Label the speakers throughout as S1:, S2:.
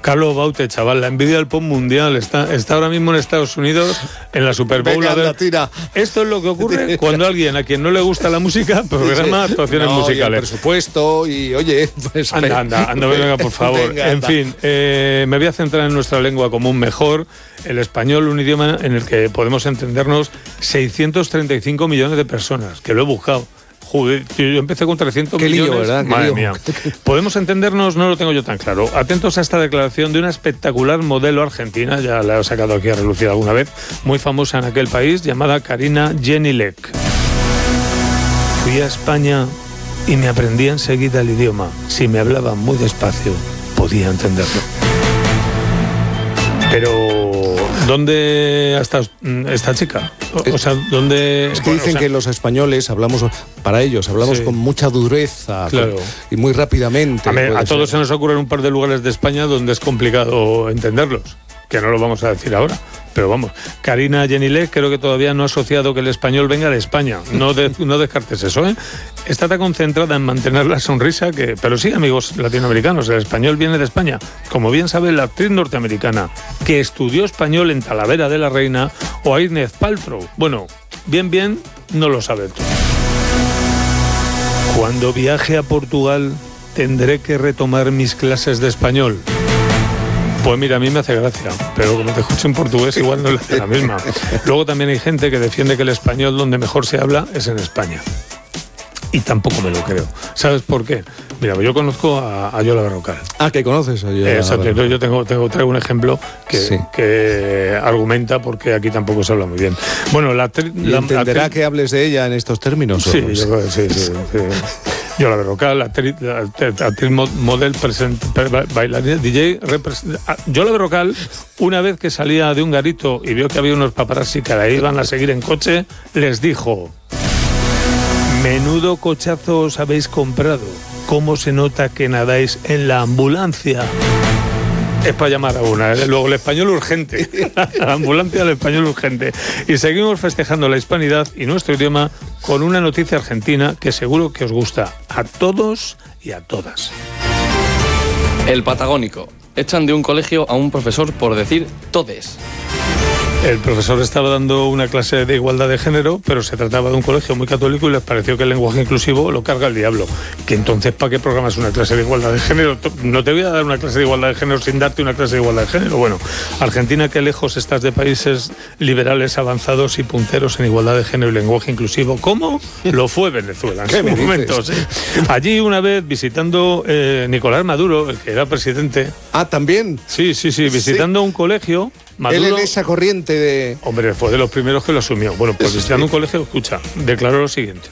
S1: Carlos Baute, chaval, la envidia del pop mundial. Está ahora mismo en Estados Unidos, en la Super Bowl.
S2: Venga, tira.
S1: Esto es lo que ocurre cuando alguien a quien no le gusta la música programa actuaciones musicales.
S2: Y el presupuesto y, oye... Pues,
S1: anda, venga, por favor.
S2: Venga,
S1: en fin, me voy a centrar en nuestra lengua común mejor. El español, un idioma en el que podemos entendernos 635 millones de personas, que lo he buscado. Joder, yo empecé con 300
S2: Qué
S1: millones.
S2: lío, ¿verdad?
S1: Madre mía. Podemos entendernos, no lo tengo yo tan claro. Atentos a esta declaración de una espectacular modelo argentina, ya la he sacado aquí a relucir alguna vez, muy famosa en aquel país, llamada Karina Jenilek. Fui a España y me aprendí enseguida el idioma. Si me hablaban muy despacio, podía entenderlo. Pero, ¿dónde está esta chica? O sea, ¿dónde...?
S2: Es que dicen que los españoles hablamos
S1: sí,
S2: con mucha dureza,
S1: claro,
S2: y muy rápidamente.
S1: A todos se nos ocurren un par de lugares de España donde es complicado entenderlos, que no lo vamos a decir ahora. Pero vamos, Karina Jenilek creo que todavía no ha asociado que el español venga de España. No descartes eso, ¿eh? Está tan concentrada en mantener la sonrisa que... Pero sí, amigos latinoamericanos, el español viene de España. Como bien sabe la actriz norteamericana que estudió español en Talavera de la Reina, o a Gwyneth Paltrow. Bueno, bien, no lo sabe todo. Cuando viaje a Portugal tendré que retomar mis clases de español. Pues mira, a mí me hace gracia, pero como te escucho en portugués igual no le hace la misma. Luego también hay gente que defiende que el español donde mejor se habla es en España. Y tampoco me lo creo. ¿Sabes por qué? Mira, yo conozco a Yola Berrocal.
S2: Ah, ¿que conoces a Yola?
S1: Exacto, yo traigo un ejemplo que argumenta porque aquí tampoco se habla muy bien. Bueno,
S2: ¿entenderá que hables de ella en estos términos?
S1: Sí, yo creo que sí. Yola Berrocal, actriz model, bailarina, DJ. Yola Berrocal, una vez que salía de un garito y vio que había unos paparazzi que la iban a seguir en coche, les dijo: menudo cochazo os habéis comprado. ¿Cómo se nota que nadáis en la ambulancia? Es para llamar a una, ¿eh? Luego el español urgente. La ambulancia del español urgente. Y seguimos festejando la hispanidad y nuestro idioma con una noticia argentina que seguro que os gusta a todos y a todas.
S3: El Patagónico. Echan de un colegio a un profesor por decir todes.
S1: El profesor estaba dando una clase de igualdad de género, pero se trataba de un colegio muy católico y les pareció que el lenguaje inclusivo lo carga el diablo. Que entonces, ¿para qué programas una clase de igualdad de género? No te voy a dar una clase de igualdad de género sin darte una clase de igualdad de género. Bueno, Argentina, qué lejos estás de países liberales, avanzados y punteros en igualdad de género y lenguaje inclusivo. ¿Cómo? Lo fue Venezuela en su momento, sí. Allí una vez visitando Nicolás Maduro, el que era presidente.
S2: Ah, ¿también?
S1: Sí, visitando un colegio. Maduro,
S2: él en esa corriente de...
S1: Hombre, fue de los primeros que lo asumió. Bueno, pues visitando un colegio, escucha, declaró lo siguiente: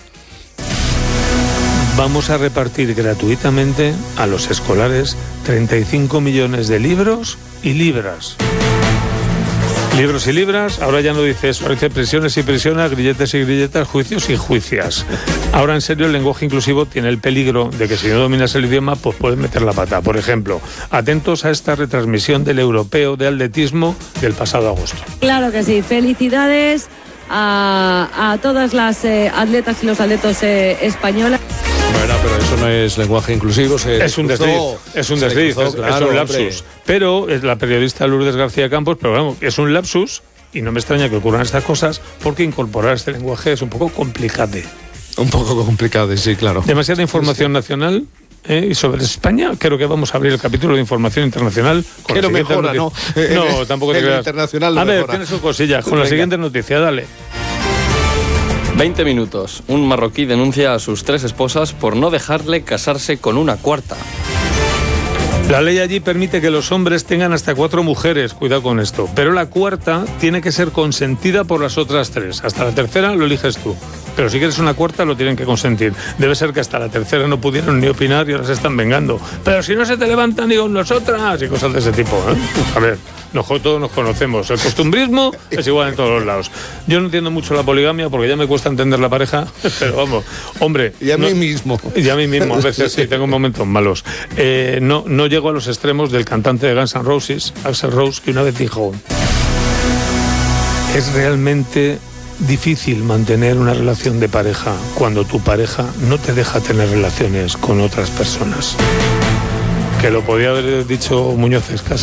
S1: vamos a repartir gratuitamente a los escolares 35 millones de libros y libras. Libros y libras, ahora ya no dice eso, ahora dice prisiones y prisionas, grilletes y grilletas, juicios y juicias. Ahora en serio el lenguaje inclusivo tiene el peligro de que si no dominas el idioma pues puedes meter la pata. Por ejemplo, atentos a esta retransmisión del europeo de atletismo del pasado agosto.
S4: Claro que sí, felicidades a todas las atletas y los atletas españolas.
S2: Bueno, pero eso no es lenguaje inclusivo.
S1: Es un desliz, es un lapsus. Hombre. Pero es la periodista Lourdes García Campos, pero vamos, es un lapsus y no me extraña que ocurran estas cosas porque incorporar este lenguaje es un poco complicado.
S2: Un poco complicado, sí, claro.
S1: Demasiada información nacional. Y sobre España, creo que vamos a abrir el capítulo de información internacional.
S2: Que no mejora, ¿no?
S1: No, tampoco te creas.
S2: Internacional
S1: a ver, tienes su cosilla. Con la siguiente noticia, dale.
S3: 20 minutos. Un marroquí denuncia a sus 3 esposas por no dejarle casarse con una cuarta.
S1: La ley allí permite que los hombres tengan hasta 4 mujeres, cuidado con esto, pero la cuarta tiene que ser consentida por las otras 3. Hasta la tercera lo eliges tú, pero si quieres una cuarta lo tienen que consentir. Debe ser que hasta la tercera no pudieron ni opinar y ahora se están vengando. Pero si no se te levantan ni con nosotras y cosas de ese tipo, ¿eh? A ver, todos nos conocemos. El costumbrismo es igual en todos los lados. Yo no entiendo mucho la poligamia porque ya me cuesta entender la pareja, pero vamos, hombre...
S2: Y a mí mismo.
S1: Y a mí mismo, a veces sí, tengo momentos malos. No llego a los extremos del cantante de Guns N' Roses, Axl Rose, que una vez dijo: es realmente difícil mantener una relación de pareja cuando tu pareja no te deja tener relaciones con otras personas. Que lo podía haber dicho Muñoz Escas.